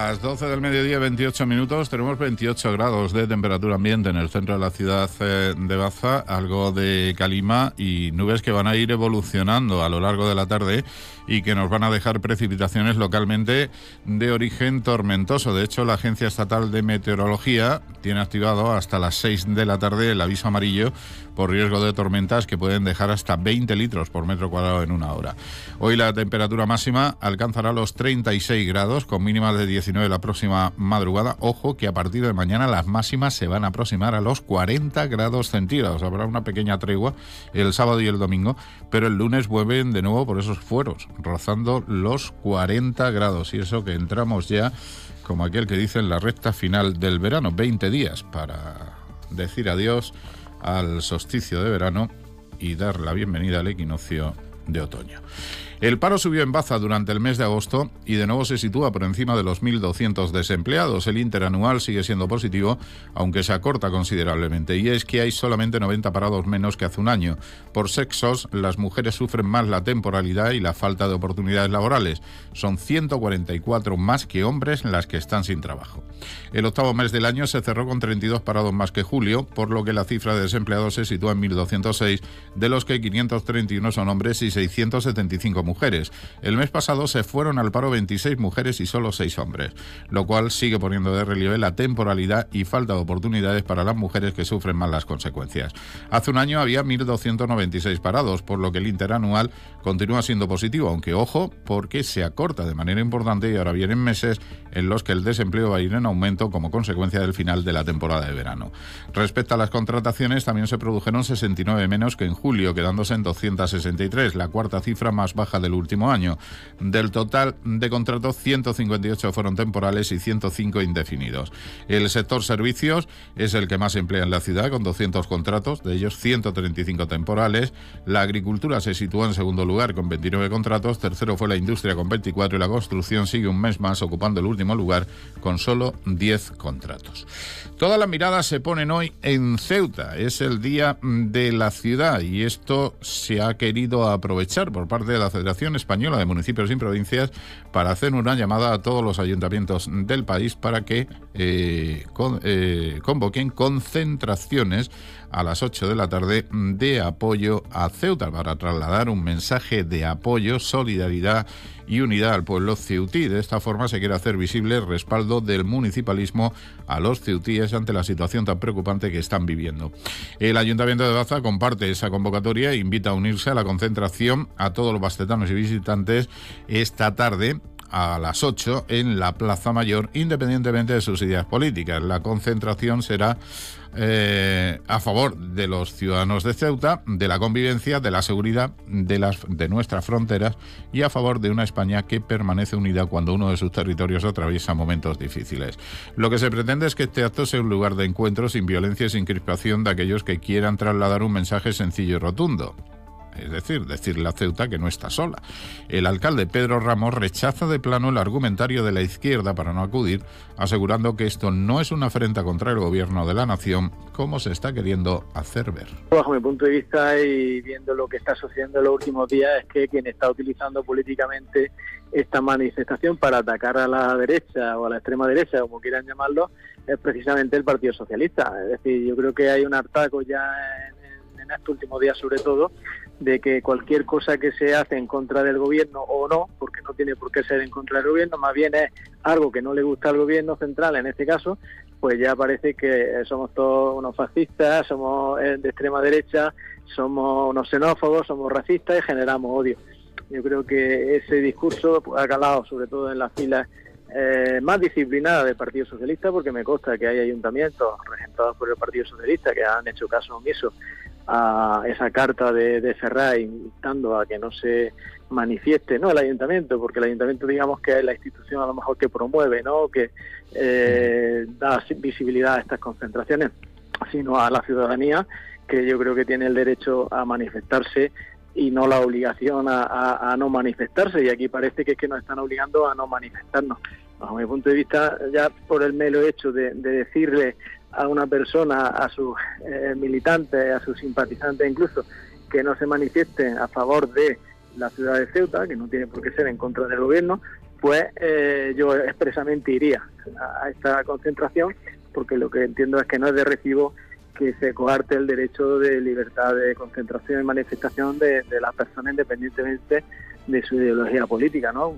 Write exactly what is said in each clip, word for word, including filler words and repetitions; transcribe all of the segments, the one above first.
Las doce del mediodía, veintiocho minutos, tenemos veintiocho grados de temperatura ambiente en el centro de la ciudad de Baza, algo de calima y nubes que van a ir evolucionando a lo largo de la tarde y que nos van a dejar precipitaciones localmente de origen tormentoso. De hecho, la Agencia Estatal de Meteorología tiene activado hasta las seis de la tarde el aviso amarillo por riesgo de tormentas que pueden dejar hasta veinte litros por metro cuadrado en una hora. Hoy la temperatura máxima alcanzará los treinta y seis grados, con mínimas de diecinueve la próxima madrugada. Ojo que a partir de mañana las máximas se van a aproximar a los cuarenta grados centígrados. Habrá una pequeña tregua el sábado y el domingo, pero el lunes vuelven de nuevo por esos fueros, rozando los cuarenta grados. Y eso que entramos ya, como aquel que dice, en la recta final del verano, veinte días para decir adiós al solsticio de verano y dar la bienvenida al equinoccio de otoño. El paro subió en Baza durante el mes de agosto y de nuevo se sitúa por encima de los mil doscientos desempleados. El interanual sigue siendo positivo, aunque se acorta considerablemente. Y es que hay solamente noventa parados menos que hace un año. Por sexos, las mujeres sufren más la temporalidad y la falta de oportunidades laborales. Son ciento cuarenta y cuatro más que hombres las que están sin trabajo. El octavo mes del año se cerró con treinta y dos parados más que julio, por lo que la cifra de desempleados se sitúa en mil doscientos seis, de los que quinientos treinta y uno son hombres y seiscientos setenta y cinco mujeres. El mes pasado se fueron al paro veintiséis mujeres y solo seis hombres, lo cual sigue poniendo de relieve la temporalidad y falta de oportunidades para las mujeres que sufren más las consecuencias. Hace un año había mil doscientos noventa y seis parados, por lo que el interanual continúa siendo positivo, aunque ojo, porque se acorta de manera importante y ahora vienen meses en los que el desempleo va a ir en aumento como consecuencia del final de la temporada de verano. Respecto a las contrataciones, también se produjeron sesenta y nueve menos que en julio, quedándose en doscientos sesenta y tres, la cuarta cifra más baja del último año. Del total de contratos, ciento cincuenta y ocho fueron temporales y ciento cinco indefinidos. El sector servicios es el que más emplea en la ciudad, con doscientos contratos, de ellos ciento treinta y cinco temporales. La agricultura se sitúa en segundo lugar con veintinueve contratos, tercero fue la industria con veinticuatro y la construcción sigue un mes más ocupando el último lugar con solo diez contratos. Todas las miradas se ponen hoy en Ceuta. Es el día de la ciudad y esto se ha querido aprovechar por parte de la Federación Española de Municipios y Provincias para hacer una llamada a todos los ayuntamientos del país para que eh, con, eh, convoquen concentraciones a las ocho de la tarde de apoyo a Ceuta para trasladar un mensaje de apoyo, solidaridad y unidad al pueblo ceutí. De esta forma se quiere hacer visible el respaldo del municipalismo a los ceutíes ante la situación tan preocupante que están viviendo. El Ayuntamiento de Baza comparte esa convocatoria e invita a unirse a la concentración a todos los bacetanos y visitantes esta tarde a las ocho en la Plaza Mayor, independientemente de sus ideas políticas. La concentración será eh, a favor de los ciudadanos de Ceuta, de la convivencia, de la seguridad de, las, de nuestras fronteras y a favor de una España que permanece unida cuando uno de sus territorios atraviesa momentos difíciles. Lo que se pretende es que este acto sea un lugar de encuentro sin violencia y sin crispación de aquellos que quieran trasladar un mensaje sencillo y rotundo. Es decir, decirle a Ceuta que no está sola. El alcalde Pedro Ramos rechaza de plano el argumentario de la izquierda para no acudir, asegurando que esto no es una afrenta contra el gobierno de la nación, como se está queriendo hacer ver. Bajo mi punto de vista y viendo lo que está sucediendo en los últimos días, es que quien está utilizando políticamente esta manifestación para atacar a la derecha o a la extrema derecha, como quieran llamarlo, es precisamente el Partido Socialista. Es decir, yo creo que hay un hartazgo ya en, en estos últimos días, sobre todo, de que cualquier cosa que se hace en contra del gobierno o no, porque no tiene por qué ser en contra del gobierno, más bien es algo que no le gusta al gobierno central en este caso, pues ya parece que somos todos unos fascistas, somos de extrema derecha, somos unos xenófobos, somos racistas y generamos odio. Yo creo que ese discurso ha calado sobre todo en las filas eh, más disciplinadas del Partido Socialista, porque me consta que hay ayuntamientos regentados por el Partido Socialista que han hecho caso omiso a esa carta de, de Ferraz invitando a que no se manifieste, no el ayuntamiento, porque el ayuntamiento digamos que es la institución a lo mejor que promueve, no que eh, da visibilidad a estas concentraciones, sino a la ciudadanía, que yo creo que tiene el derecho a manifestarse y no la obligación a, a, a no manifestarse, y aquí parece que es que nos están obligando a no manifestarnos. Bajo mi punto de vista, ya por el mero hecho de, de decirle a una persona, a sus eh, militantes, a sus simpatizantes incluso, que no se manifiesten a favor de la ciudad de Ceuta, que no tiene por qué ser en contra del gobierno, pues eh, yo expresamente iría a, a esta concentración, porque lo que entiendo es que no es de recibo que se coarte el derecho de libertad de concentración y manifestación de, de las personas independientemente de su ideología política, ¿no?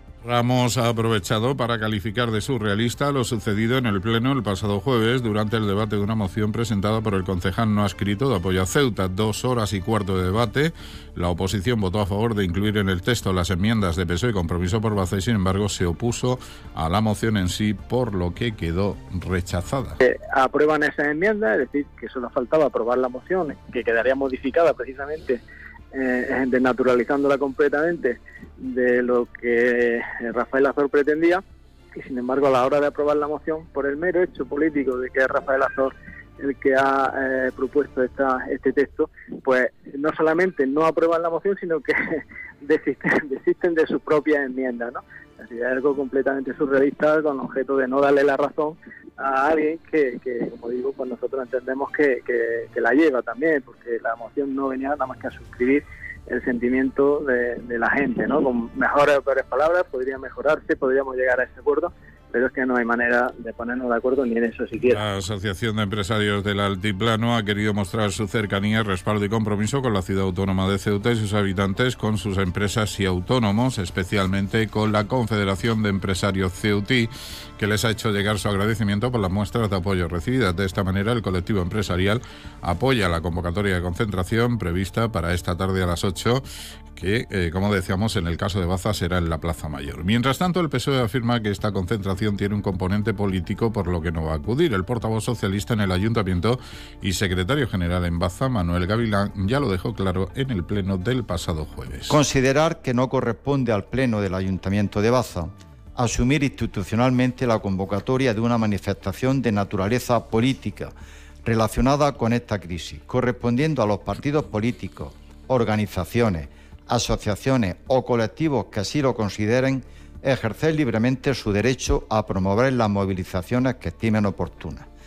Ramos ha aprovechado para calificar de surrealista lo sucedido en el Pleno el pasado jueves durante el debate de una moción presentada por el concejal no adscrito de Apoyo a Ceuta. Dos horas y cuarto de debate. La oposición votó a favor de incluir en el texto las enmiendas de P S O E y Compromiso por Baza y, sin embargo, se opuso a la moción en sí, por lo que quedó rechazada. Eh, aprueban esas enmiendas, es decir, que solo faltaba aprobar la moción, que quedaría modificada precisamente, eh, desnaturalizándola completamente de lo que Rafael Azor pretendía, y sin embargo a la hora de aprobar la moción, por el mero hecho político de que es Rafael Azor el que ha eh, propuesto esta, este texto, pues no solamente no aprueban la moción, sino que desisten, desisten de sus propias enmiendas, ¿no? Es decir, es algo completamente surrealista, con objeto de no darle la razón a alguien que, que como digo, pues nosotros entendemos que, que, que la lleva también, porque la moción no venía nada más que a suscribir el sentimiento de, de la gente, ¿no? Con mejores o peores palabras podría mejorarse, podríamos llegar a ese acuerdo, pero es que no hay manera de ponernos de acuerdo ni en eso siquiera. La Asociación de Empresarios del Altiplano ha querido mostrar su cercanía, respaldo y compromiso con la ciudad autónoma de Ceuta y sus habitantes, con sus empresas y autónomos, especialmente con la Confederación de Empresarios Ceutí, que les ha hecho llegar su agradecimiento por las muestras de apoyo recibidas. De esta manera, el colectivo empresarial apoya la convocatoria de concentración prevista para esta tarde a las ocho, que, eh, como decíamos, en el caso de Baza será en la Plaza Mayor. Mientras tanto, el P S O E afirma que esta concentración tiene un componente político, por lo que no va a acudir. El portavoz socialista en el Ayuntamiento y secretario general en Baza, Manuel Gavilán, ya lo dejó claro en el pleno del pasado jueves. Considerar que no corresponde al pleno del Ayuntamiento de Baza asumir institucionalmente la convocatoria de una manifestación de naturaleza política relacionada con esta crisis, correspondiendo a los partidos políticos, organizaciones, asociaciones o colectivos que así lo consideren, ejercer libremente su derecho a promover las movilizaciones que estimen oportunas.